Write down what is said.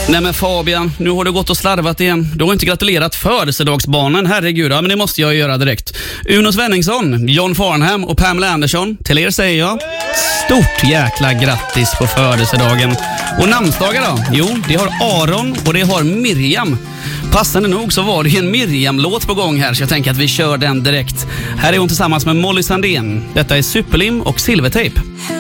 Nej men Fabian, nu har du gått och slarvat igen. Du har inte gratulerat födelsedagsbarnen, herregud. Ja, men det måste jag göra direkt. Uno Svenningsson, John Farnham och Pamela Anderson. Till er säger jag stort jäkla grattis på födelsedagen. Och namnsdagar då? Jo, det har Aron och det har Miriam. Passande nog så var det en Miriam-låt på gång här, så jag tänker att vi kör den direkt. Här är hon tillsammans med Molly Sandén. Detta är Superlim och Silvertape.